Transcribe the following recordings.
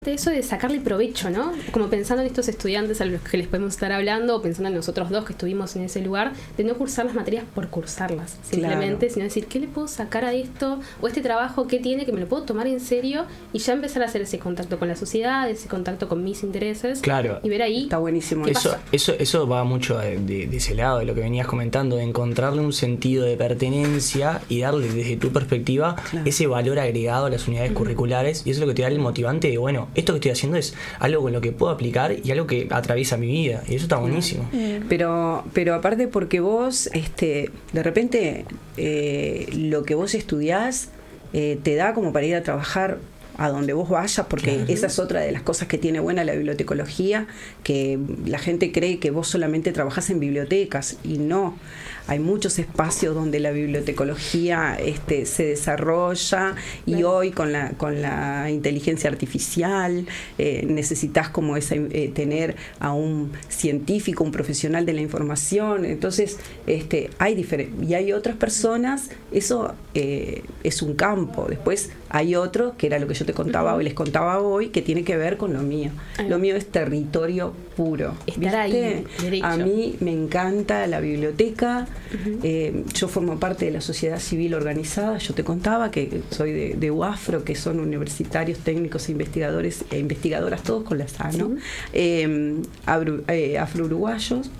Eso de sacarle provecho, ¿no? Como pensando en estos estudiantes a los que les podemos estar hablando, o pensando en nosotros dos que estuvimos en ese lugar, de no cursar las materias por cursarlas, simplemente, sino decir, ¿qué le puedo sacar a esto? O este trabajo, ¿qué tiene? Que me lo puedo tomar en serio y ya empezar a hacer ese contacto con la sociedad, ese contacto con mis intereses. Claro. Y ver ahí. Está buenísimo. Eso va mucho de ese lado, de lo que venías comentando, de encontrarle un sentido de pertenencia y darle desde tu perspectiva ese valor agregado a las unidades curriculares, y eso es lo que te da el motivante de, bueno, esto que estoy haciendo es algo con lo que puedo aplicar y algo que atraviesa mi vida, y eso está buenísimo. Pero aparte, porque vos de repente lo que vos estudiás te da como para ir a trabajar a donde vos vayas, porque esa es otra de las cosas que tiene buena la bibliotecología, que la gente cree que vos solamente trabajás en bibliotecas, y no. Hay muchos espacios donde la bibliotecología se desarrolla, y hoy con la inteligencia artificial necesitas como tener a un científico, un profesional de la información. Entonces y hay otras personas, eso es un campo. Después hay otro, que era lo que yo te contaba hoy, les contaba hoy, que tiene que ver con lo mío. Lo mío es territorio puro. Estar ahí, derecho. A mí me encanta la biblioteca. Yo formo parte de la sociedad civil organizada. Yo te contaba que soy de UAFRO, que son universitarios, técnicos e investigadores e investigadoras, todos con la SA, ¿no? Afro-uruguayos.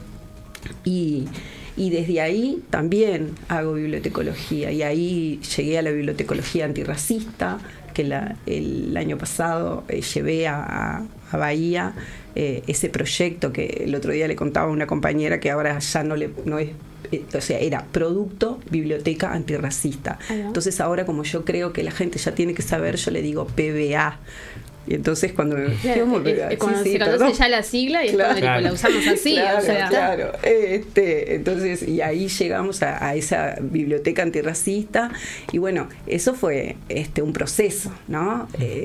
Y desde ahí también hago bibliotecología, y ahí llegué a la bibliotecología antirracista, que el año pasado llevé a Bahía, ese proyecto que el otro día le contaba a una compañera, que ahora ya no es, o sea, era Producto Biblioteca Antirracista. Entonces ahora, como yo creo que la gente ya tiene que saber, yo le digo PBA. Y entonces cuando cuando se conoce ya la sigla, y cuando la usamos así, claro. Entonces, y ahí llegamos a esa biblioteca antirracista, y bueno, eso fue un proceso, ¿no?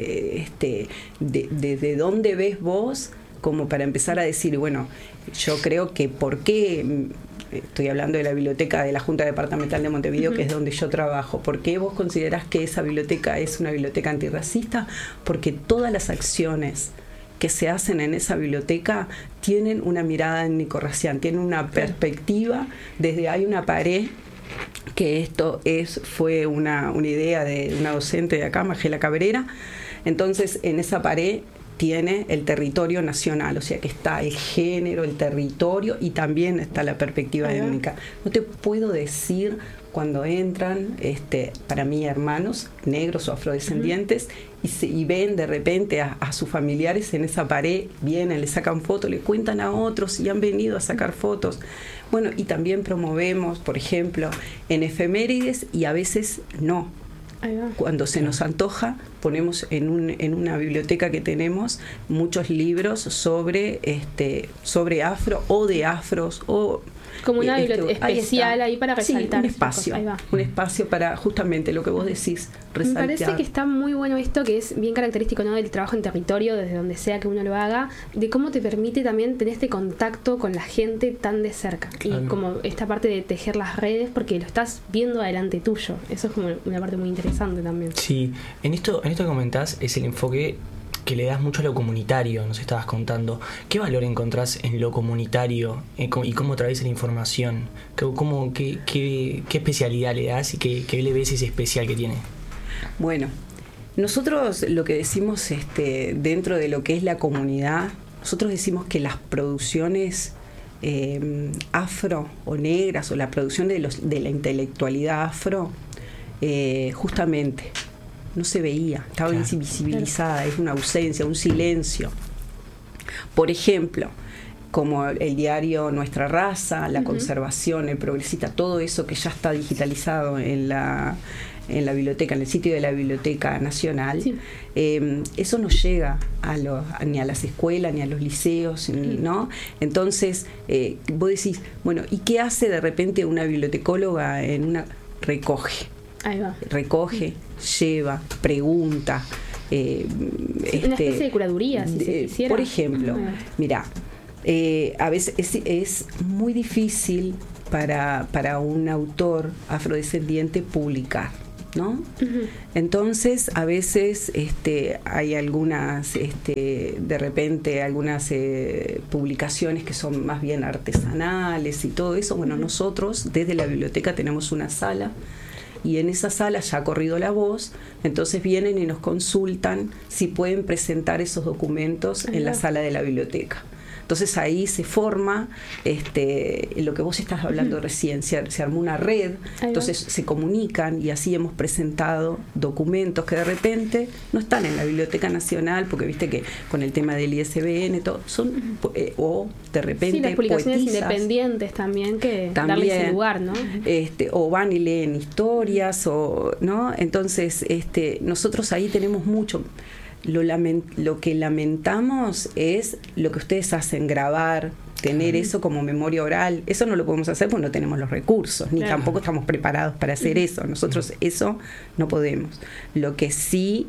Desde dónde ves vos, como para empezar a decir, bueno, yo creo que por qué. Estoy hablando de la biblioteca de la Junta Departamental de Montevideo, que es donde yo trabajo. ¿Por qué vos considerás que esa biblioteca es una biblioteca antirracista? Porque todas las acciones que se hacen en esa biblioteca tienen una mirada étnico-racial, tienen una perspectiva. Desde hay una pared, que fue una idea de una docente de acá, Magela Cabrera. Entonces, en esa pared tiene el territorio nacional, o sea que está el género, el territorio, y también está la perspectiva étnica. No te puedo decir cuando entran, para mí, hermanos negros o afrodescendientes, y ven de repente a sus familiares en esa pared, vienen, le sacan fotos, le cuentan a otros y han venido a sacar fotos. Bueno, y también promovemos, por ejemplo, en efemérides, y a veces no. Cuando se nos antoja, ponemos en una biblioteca que tenemos muchos libros sobre afro, o de afros, o como una biblioteca especial ahí para resaltar. Sí, un espacio para justamente lo que vos decís, resaltar. Me parece que está muy bueno esto, que es bien característico, ¿no?, del trabajo en territorio, desde donde sea que uno lo haga, de cómo te permite también tener este contacto con la gente tan de cerca. Claro. Y como esta parte de tejer las redes, porque lo estás viendo adelante tuyo. Eso es como una parte muy interesante también. Sí, en esto que comentás es el enfoque que le das mucho a lo comunitario, nos estabas contando. ¿Qué valor encontrás en lo comunitario y cómo atraviesa la información? ¿Qué especialidad le das y qué le ves ese especial que tiene? Bueno, nosotros lo que decimos dentro de lo que es la comunidad, nosotros decimos que las producciones afro o negras, o la producción de la intelectualidad afro, justamente no se veía, estaba invisibilizada, es una ausencia, un silencio. Por ejemplo, como el diario Nuestra Raza, La Conservación, El Progresista, todo eso que ya está digitalizado en la biblioteca, en el sitio de la Biblioteca Nacional, eso no llega ni a las escuelas, ni a los liceos, ¿no? Entonces, vos decís, bueno, ¿y qué hace de repente una bibliotecóloga recoge? Ahí va. Recoge, lleva, pregunta. Una especie de curaduría, si se quisiera. Por ejemplo, mira, a veces es muy difícil para un autor afrodescendiente publicar, ¿no? Entonces, a veces hay algunas, de repente, algunas publicaciones que son más bien artesanales y todo eso. Bueno, nosotros desde la biblioteca tenemos una sala, y en esa sala ya ha corrido la voz, entonces vienen y nos consultan si pueden presentar esos documentos en la sala de la biblioteca. Entonces ahí se forma lo que vos estás hablando recién, se armó una red, entonces se comunican, y así hemos presentado documentos que de repente no están en la Biblioteca Nacional, porque viste que con el tema del ISBN todo, son o de repente las publicaciones poetisas, independientes también, que darle ese lugar, ¿no? O van y leen historias, ¿no? Entonces nosotros ahí tenemos mucho. Lo que lamentamos es lo que ustedes hacen, grabar, tener eso como memoria oral. Eso no lo podemos hacer porque no tenemos los recursos, ni tampoco estamos preparados para hacer eso. Nosotros eso no podemos. Lo que sí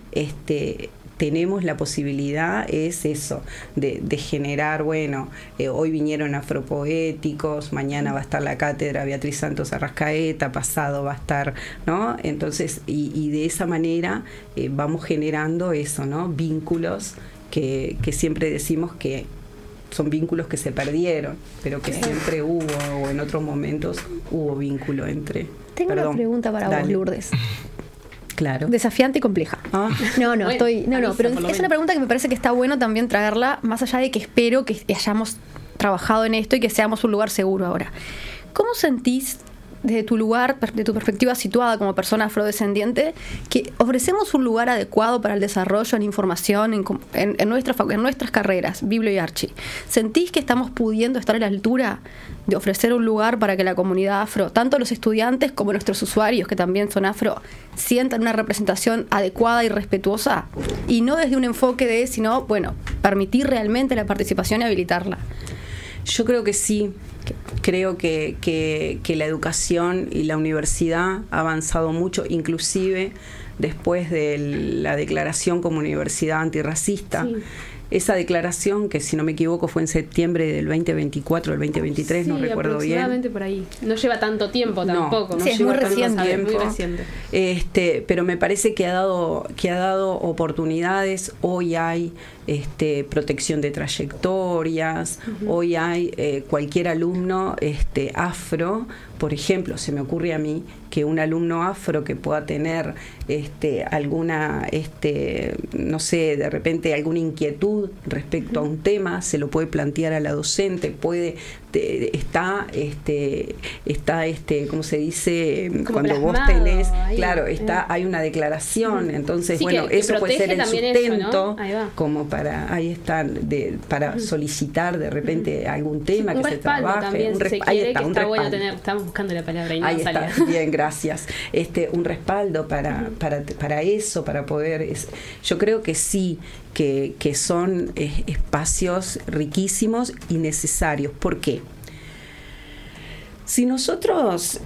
tenemos la posibilidad es eso, de generar, hoy vinieron afropoéticos, mañana va a estar la cátedra Beatriz Santos Arrascaeta, pasado va a estar, ¿no? Entonces, y de esa manera vamos generando eso, ¿no? Vínculos que siempre decimos que son vínculos que se perdieron, pero que siempre hubo, o en otros momentos hubo vínculo entre... Tengo una pregunta para vos, Lourdes. Claro. Desafiante y compleja. No, pero es una pregunta que me parece que está bueno también traerla, más allá de que espero que hayamos trabajado en esto y que seamos un lugar seguro ahora. ¿Cómo sentís, desde tu lugar, de tu perspectiva situada como persona afrodescendiente, que ofrecemos un lugar adecuado para el desarrollo en información en nuestras carreras, Biblo y Archi? ¿Sentís que estamos pudiendo estar a la altura de ofrecer un lugar para que la comunidad afro, tanto los estudiantes como nuestros usuarios, que también son afro, sientan una representación adecuada y respetuosa? Y no desde un enfoque sino, permitir realmente la participación y habilitarla. Yo creo que sí. Creo que la educación y la universidad ha avanzado mucho, inclusive después de la declaración como universidad antirracista. Sí. Esa declaración, que si no me equivoco fue en septiembre del 2024, el 2023, no recuerdo bien. Aproximadamente por ahí. No lleva tanto tiempo tampoco. No es muy reciente. Muy reciente. Pero me parece que ha dado oportunidades. Hoy hay protección de trayectorias, hoy hay cualquier alumno afro, por ejemplo, se me ocurre a mí que un alumno afro que pueda tener alguna, no sé, de repente alguna inquietud respecto a un tema, se lo puede plantear a la docente, está, ¿cómo se dice? Como cuando vos tenés, ahí, claro, hay una declaración, entonces, eso puede ser el sustento, eso, ¿no? Como para, ahí están, para solicitar de repente algún tema que se trabaje. También, ahí está, un respaldo. Bueno tener, estamos buscando la palabra y no ahí salía. Está, bien, gracias. Un respaldo para eso, para poder... yo creo que sí, que son espacios riquísimos y necesarios. ¿Por qué? Si nosotros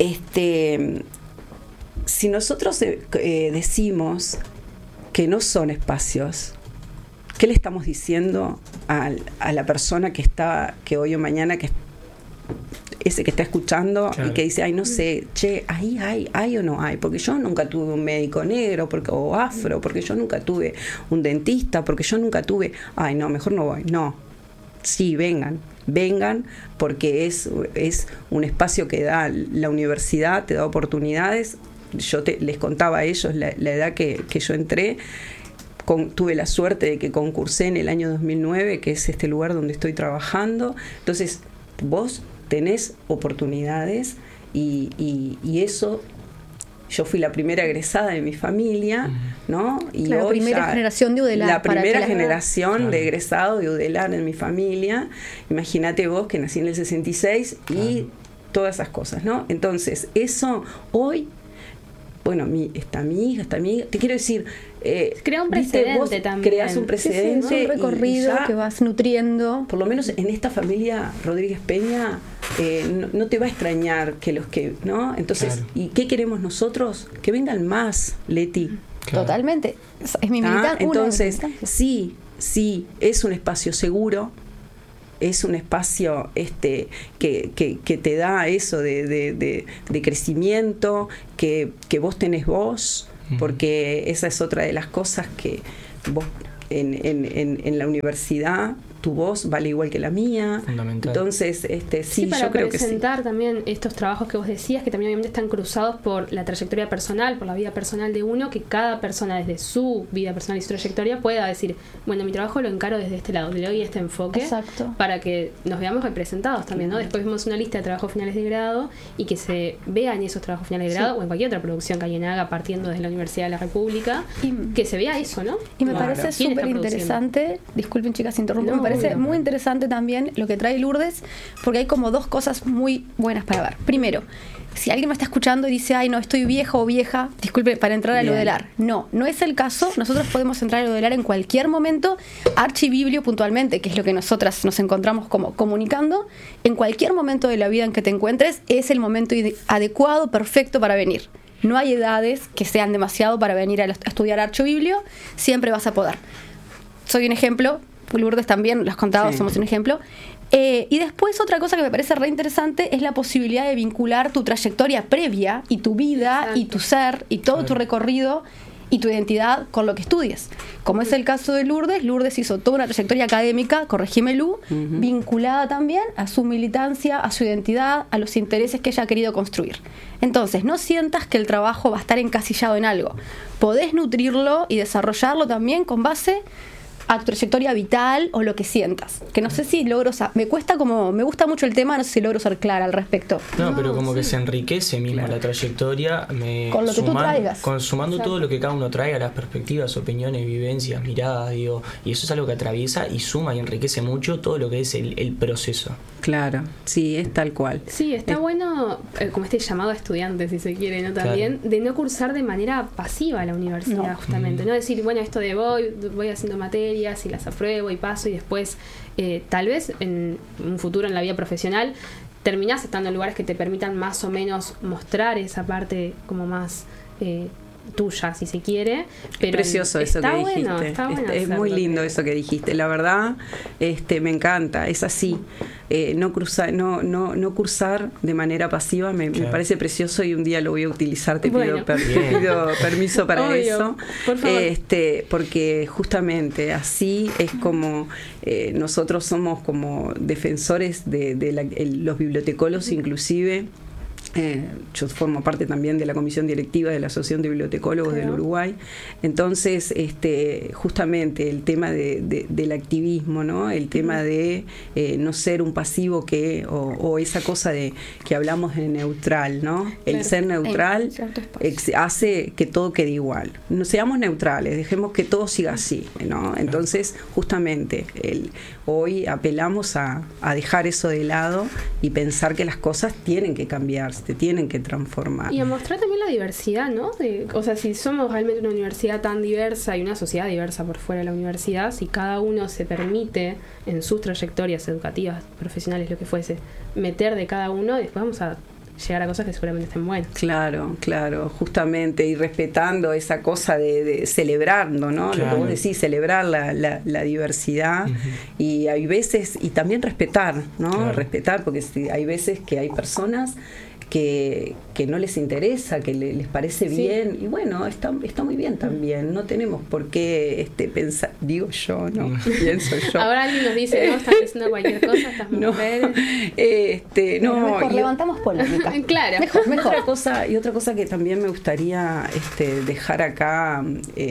decimos que no son espacios, ¿qué le estamos diciendo a la persona que hoy o mañana ese que está escuchando, claro, y que dice, ay, no sé, ahí hay o no hay? Porque yo nunca tuve un médico negro o afro, porque yo nunca tuve un dentista, porque yo nunca tuve, ay, no, mejor no voy. No, sí, vengan, porque es un espacio que da la universidad, te da oportunidades. Yo les contaba a ellos la edad que yo entré. Tuve la suerte de que concursé en el año 2009, que es este lugar donde estoy trabajando. Entonces, vos tenés oportunidades y eso, yo fui la primera egresada de mi familia, ¿no? Y la primera generación de UDELAR. La primera generación de egresado de UDELAR en mi familia. Imagínate vos que nací en el 66 y todas esas cosas, ¿no? Entonces, eso hoy, está mi hija, te quiero decir... crea un precedente también. Creas un precedente. Sí, un recorrido que vas nutriendo. Por lo menos en esta familia Rodríguez Peña no te va a extrañar que los que, ¿no? Entonces, claro. ¿Y qué queremos nosotros? Que vengan más, Leti. Claro. Totalmente. Es mi militancia. Entonces, sí, es un espacio seguro. Es un espacio que te da eso de crecimiento, que vos tenés voz, porque esa es otra de las cosas que vos en la universidad, tu voz vale igual que la mía. Fundamental. Entonces, sí, para yo creo que sí. presentar también estos trabajos que vos decías, que también obviamente están cruzados por la trayectoria personal, por la vida personal de uno, que cada persona desde su vida personal y su trayectoria pueda decir, bueno, mi trabajo lo encaro desde este lado, le doy este enfoque. Exacto. Para que nos veamos representados también, ¿no? Después vemos una lista de trabajos finales de grado y que se vean esos trabajos finales de grado, o en cualquier otra producción que alguien haga partiendo desde la Universidad de la República, que se vea eso, ¿no? Y me parece súper interesante, disculpen chicas, interrumpo, me parece muy interesante también lo que trae Lourdes, porque hay como dos cosas muy buenas para ver. Primero, si alguien me está escuchando y dice, ay, no, estoy viejo o vieja, disculpe, para entrar a Lodelar. No es el caso. Nosotros podemos entrar a Lodelar en cualquier momento, archibiblio puntualmente, que es lo que nosotras nos encontramos como comunicando. En cualquier momento de la vida en que te encuentres, es el momento adecuado, perfecto para venir. No hay edades que sean demasiado para venir a estudiar archibiblio, siempre vas a poder. Soy un ejemplo, Lourdes también, los contados, somos un ejemplo. Y después otra cosa que me parece re interesante es la posibilidad de vincular tu trayectoria previa y tu vida y tu ser y todo tu recorrido y tu identidad con lo que estudies. Como es el caso de Lourdes, Lourdes hizo toda una trayectoria académica, corregime Lu, vinculada también a su militancia, a su identidad, a los intereses que ella ha querido construir. Entonces, no sientas que el trabajo va a estar encasillado en algo. Podés nutrirlo y desarrollarlo también con base a tu trayectoria vital o lo que sientas. Que no sé si logro, me gusta mucho el tema, no sé si logro ser clara al respecto. No, pero como que se enriquece mismo la trayectoria con lo que tú traigas. Sumando todo lo que cada uno traiga, las perspectivas, opiniones, vivencias, miradas, digo, y eso es algo que atraviesa y suma y enriquece mucho todo lo que es el proceso. Claro, sí, es tal cual. Sí, está bueno, como este llamado a estudiantes, si se quiere, ¿no? También, de no cursar de manera pasiva la universidad, justamente. No decir, bueno, esto de voy haciendo materias y las apruebo y paso y después, tal vez en un futuro en la vida profesional, terminás estando en lugares que te permitan más o menos mostrar esa parte como más tuya, si se quiere. Pero precioso eso que dijiste. Está bueno es muy lindo eso que dijiste. La verdad, me encanta. Es así. No cursar de manera pasiva me parece precioso y un día lo voy a utilizar. Te pido permiso para Obvio, eso. Por favor. Porque justamente así es como nosotros somos como defensores de los bibliotecólogos, inclusive. Yo formo parte también de la comisión directiva de la Asociación de Bibliotecólogos del Uruguay. Entonces, justamente el tema del activismo, ¿no? El tema de no ser un pasivo o esa cosa de que hablamos de neutral, ¿no? El ser neutral hace que todo quede igual. No seamos neutrales, dejemos que todo siga así, ¿no? Entonces, justamente hoy apelamos a dejar eso de lado y pensar que las cosas tienen que cambiar, te tienen que transformar. Y a mostrar también la diversidad, ¿no? O sea, si somos realmente una universidad tan diversa y una sociedad diversa por fuera de la universidad, si cada uno se permite en sus trayectorias educativas, profesionales, lo que fuese, meter de cada uno, después vamos a llegar a cosas que seguramente estén buenas. Claro, justamente, y respetando esa cosa de celebrando, ¿no? Claro. Lo que vos decís, celebrar la diversidad, y hay veces, y también respetar, ¿no? Claro. Respetar, porque hay veces que hay personas que no les interesa, que les parece bien, y bueno, está muy bien también, no tenemos por qué pensar, digo yo, no, pienso yo. Ahora alguien nos dice, no, estás pensando cualquier cosa, estás mujer. Mejor levantamos polémica. Claro. Mejor. Otra cosa que también me gustaría dejar acá,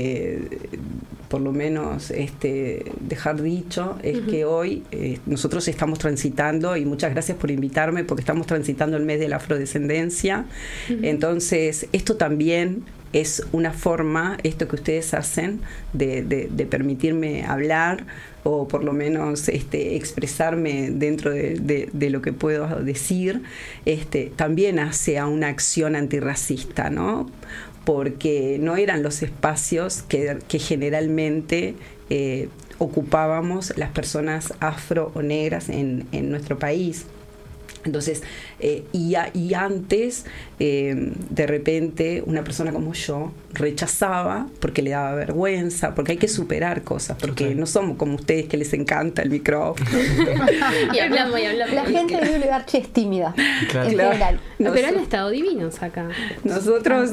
por lo menos dejar dicho, es que hoy nosotros estamos transitando, y muchas gracias por invitarme, porque estamos transitando el mes de la afrodescendencia. Entonces, esto también es una forma, esto que ustedes hacen, de permitirme hablar, o por lo menos expresarme dentro de lo que puedo decir, también hace a una acción antirracista, ¿no? Porque no eran los espacios que generalmente ocupábamos las personas afro o negras en nuestro país. Entonces, y antes, de repente, una persona como yo rechazaba porque le daba vergüenza, porque hay que superar cosas, porque no somos como ustedes que les encanta el micrófono. y hablamos. La gente de Biblioteca es tímida, en general. Pero han estado divinos acá. Nosotros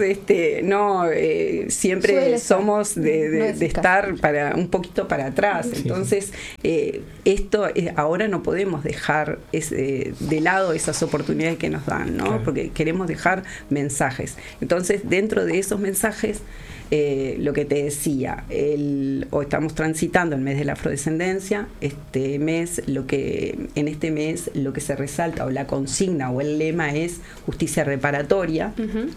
siempre somos de estar un poquito para atrás. Sí. Entonces, esto ahora no podemos dejar de lado esas oportunidades que nos dan, ¿no? Claro. Porque queremos dejar mensajes. Entonces, dentro de esos mensajes, lo que te decía, hoy estamos transitando el mes de la afrodescendencia. En este mes lo que se resalta, o la consigna o el lema, es justicia reparatoria. Uh-huh.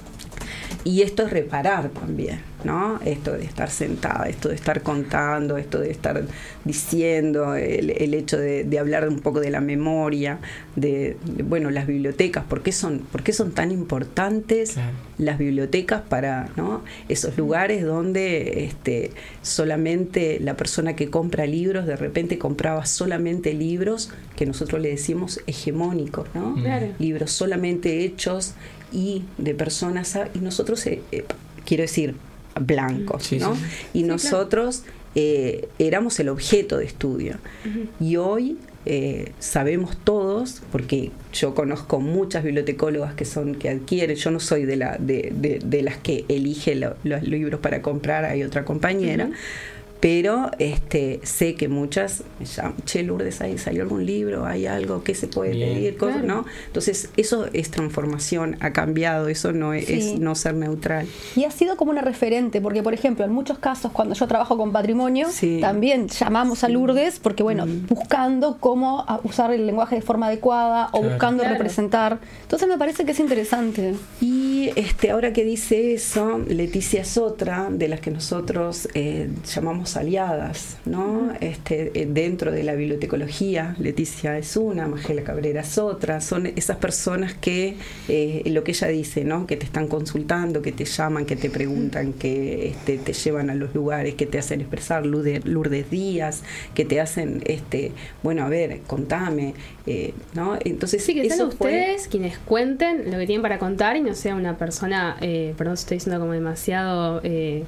Y esto es reparar también, ¿no? Esto de estar sentada, esto de estar contando, esto de estar diciendo, el hecho de hablar un poco de la memoria, de las bibliotecas, ¿por qué son tan importantes las bibliotecas para, ¿no? Esos lugares donde solamente la persona que compra libros, de repente compraba solamente libros que nosotros le decimos hegemónicos, ¿no? Claro. Libros solamente hechos y de personas, y nosotros, quiero decir, blancos, sí, ¿no? Sí. Y nosotros, claro, éramos el objeto de estudio. Uh-huh. Y hoy sabemos todos, porque yo conozco muchas bibliotecólogas que adquieren, yo no soy de las que elige los libros para comprar, hay otra compañera. Uh-huh. Pero sé que muchas me llaman, Lourdes, ¿ahí salió algún libro? ¿Hay algo que se puede pedir? Cosas, claro, ¿no? Entonces, eso es transformación, ha cambiado, eso no es no ser neutral. Y ha sido como una referente, porque, por ejemplo, en muchos casos, cuando yo trabajo con patrimonio, también llamamos a Lourdes, porque, buscando cómo usar el lenguaje de forma adecuada, o buscando representar. Entonces, me parece que es interesante. Y ahora que dice eso, Leticia es otra de las que nosotros llamamos aliadas, ¿no? Dentro de la bibliotecología, Leticia es una, Magela Cabrera es otra, son esas personas que, lo que ella dice, ¿no? Que te están consultando, que te llaman, que te preguntan, que te llevan a los lugares, que te hacen expresar, Lourdes Díaz, que te hacen, a ver, contame, ¿no? Entonces, sí, que sean ustedes quienes cuenten lo que tienen para contar y no sea una persona, perdón si estoy diciendo como demasiado...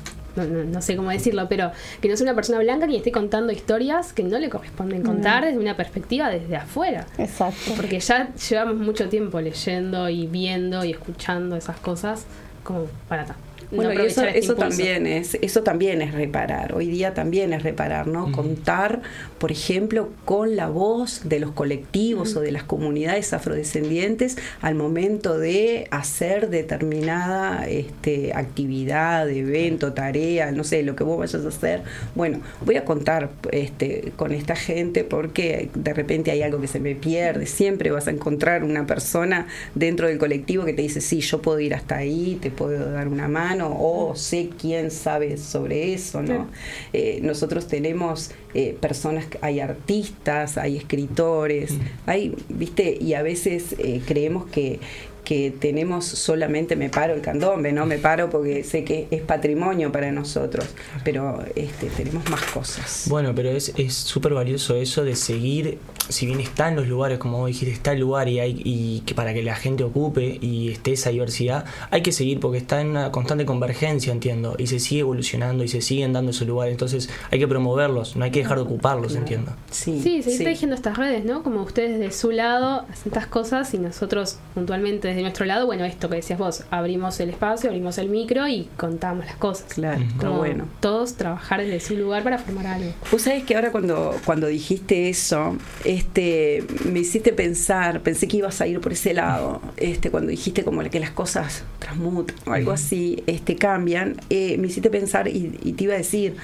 No sé cómo decirlo, pero que no sea una persona blanca que esté contando historias que no le corresponden contar desde una perspectiva desde afuera. Exacto. Porque ya llevamos mucho tiempo leyendo y viendo y escuchando esas cosas como para Bueno, y eso también es reparar. Hoy día también es reparar, ¿no? Uh-huh. Contar, por ejemplo, con la voz de los colectivos, uh-huh, o de las comunidades afrodescendientes al momento de hacer determinada actividad, evento, tarea, no sé, lo que vos vayas a hacer. Bueno, voy a contar con esta gente porque de repente hay algo que se me pierde. Siempre vas a encontrar una persona dentro del colectivo que te dice, sí, yo puedo ir hasta ahí, te puedo dar una mano, o sé quién sabe sobre eso, ¿no? Nosotros tenemos personas, hay artistas, hay escritores, hay, ¿viste? Y a veces creemos que tenemos solamente, me paro el candombe, ¿no? Me paro porque sé que es patrimonio para nosotros, pero tenemos más cosas. Bueno, pero es súper valioso eso de seguir, si bien está en los lugares, como vos dijiste, está el lugar y que para que la gente ocupe y esté esa diversidad, hay que seguir porque está en una constante convergencia, entiendo, y se sigue evolucionando y se siguen dando esos lugares, entonces hay que promoverlos, no hay que dejar de ocuparlos, entiendo. Sí, seguir tejiendo estas redes, ¿no? Como ustedes de su lado hacen estas cosas y nosotros puntualmente desde nuestro lado, bueno, esto que decías vos, abrimos el espacio, abrimos el micro y contamos las cosas. Claro, como bueno. Todos trabajar desde su lugar para formar algo. Vos sabés que ahora cuando dijiste eso, me hiciste pensar, pensé que ibas a ir por ese lado, cuando dijiste como que las cosas transmutan o algo así, cambian, me hiciste pensar y te iba a decir,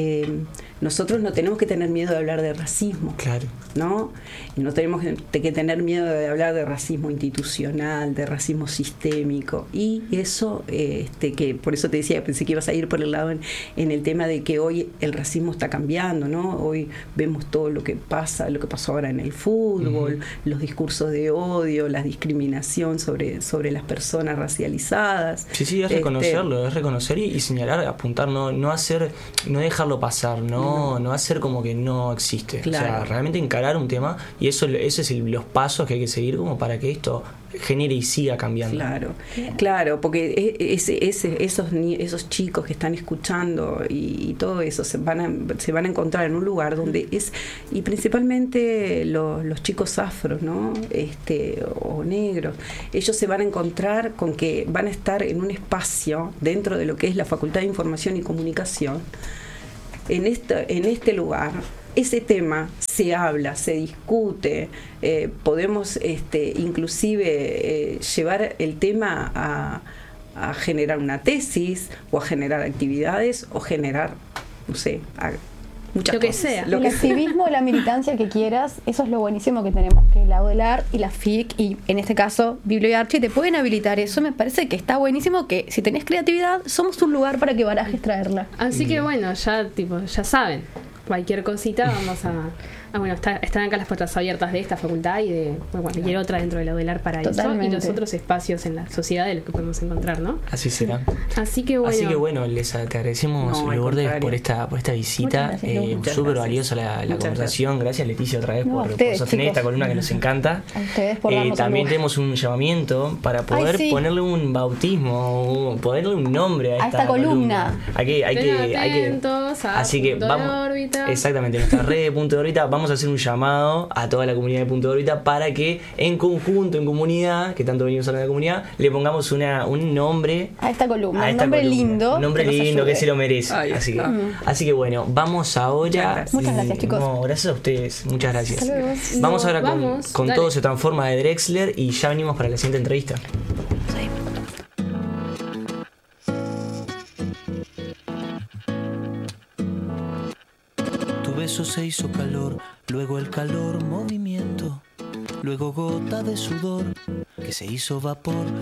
nosotros no tenemos que tener miedo de hablar de racismo, claro, ¿no? Y no tenemos que tener miedo de hablar de racismo institucional, de racismo sistémico, y eso, que por eso te decía, pensé que ibas a ir por el lado en el tema de que hoy el racismo está cambiando, ¿no? Hoy vemos todo lo que pasó ahora en el fútbol, uh-huh, los discursos de odio, la discriminación sobre las personas racializadas. Sí, es reconocerlo, es reconocer y señalar, apuntar, no dejar dejarlo pasar, no hacer como que no existe. Claro. O sea, realmente encarar un tema, y ese es los pasos que hay que seguir como para que esto genere y siga cambiando. Claro, porque esos chicos que están escuchando y todo eso se van a encontrar en un lugar donde y principalmente los chicos afros, ¿no? O negros, ellos se van a encontrar con que van a estar en un espacio dentro de lo que es la Facultad de Información y Comunicación, en este lugar. Ese tema se habla, se discute, podemos inclusive llevar el tema a generar una tesis, o a generar actividades, o generar, no sé, muchas lo cosas. Que sea. El activismo, la militancia que quieras, eso es lo buenísimo que tenemos, que la UDELAR y la FIC, y en este caso Biblio y Archi, te pueden habilitar eso. Me parece que está buenísimo, que si tenés creatividad, somos un lugar para que barajes traerla. Así que bueno, ya saben, cualquier cosita vamos a bueno, están acá las puertas abiertas de esta facultad y de cualquier otra dentro de la UDELAR para Totalmente. eso, y los otros espacios en la sociedad de los que podemos encontrar, ¿no? Así será. Así que bueno, te agradecemos, Lourdes, por esta visita. Súper valiosa la conversación. Gracias, Leticia, otra vez por sostener esta columna que nos encanta. A ustedes por darnos también tenemos un llamamiento para poder ponerle un bautismo, ponerle un nombre a esta columna. Hay que así que vamos, exactamente, en nuestra red de Punto de Órbita vamos a hacer un llamado a toda la comunidad de Punto de Órbita para que en conjunto, en comunidad, que tanto venimos hablando de la comunidad, le pongamos un nombre a esta columna, un nombre lindo. Un nombre lindo que se lo merece. Así que bueno, vamos ahora. Muchas gracias, chicos. No, gracias a ustedes, muchas gracias. Hasta luego. Vamos ahora con Todo se transforma de Drexler y ya venimos para la siguiente entrevista. Beso se hizo calor, luego el calor movimiento, luego gota de sudor que se hizo vapor.